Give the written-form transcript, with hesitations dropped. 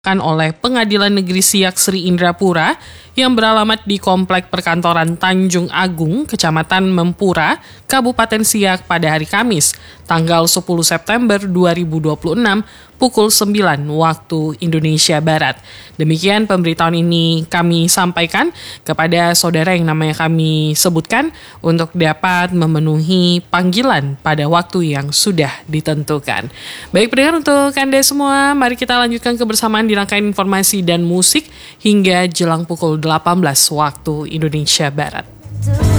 oleh Pengadilan Negeri Siak Sri Indrapura yang beralamat di Komplek Perkantoran Tanjung Agung, Kecamatan Mempura, Kabupaten Siak pada hari Kamis, tanggal 10 September 2026, pukul 9 waktu Indonesia Barat. Demikian pemberitahuan ini kami sampaikan kepada saudara yang namanya kami sebutkan untuk dapat memenuhi panggilan pada waktu yang sudah ditentukan. Baik pendengar, untuk Anda semua, mari kita lanjutkan kebersamaan di rangkaian informasi dan musik hingga jelang pukul 18 waktu Indonesia Barat.